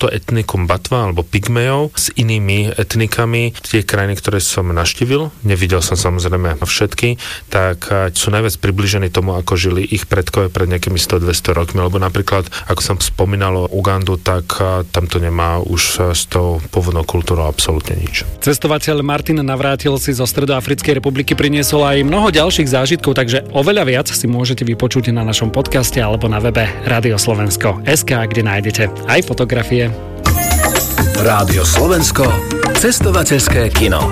toto etnikum Batva alebo Pygmejov s inými etnikami. Tie krajiny, ktoré som navštívil, nevidel som samozrejme všetky, tak sú najviac približení tomu, ako žili ich predkovia pred nejakými 100-200 rokmi, lebo napríklad, ako som spomínal Ugandu, tak tam to nemá už s tou pôvodnou kultúrou absolútne nič. Cestovateľ Martin Navrátil si zo Stredoafrickej republiky priniesol aj mnoho ďalších zážitkov, takže oveľa viac si môžete vypočuť na našom podcaste alebo na webe Rádio Slovensko.sk, kde nájdete aj fotografie. Rádio Slovensko, cestovateľské kino.